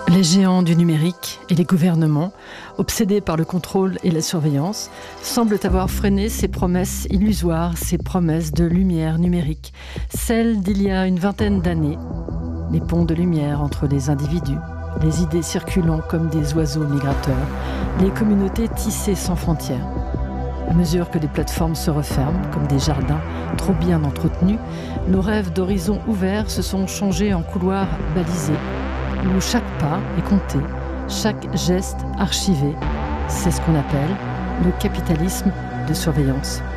Les géants du numérique et les gouvernements, obsédés par le contrôle et la surveillance, semblent avoir freiné ces promesses illusoires, ces promesses de lumière numérique, celles d'il y a une vingtaine d'années, les ponts de lumière entre les individus, les idées circulant comme des oiseaux migrateurs, les communautés tissées sans frontières. À mesure que les plateformes se referment, comme des jardins trop bien entretenus, nos rêves d'horizons ouverts se sont changés en couloirs balisés, où chaque pas est compté, chaque geste archivé. C'est ce qu'on appelle le capitalisme de surveillance.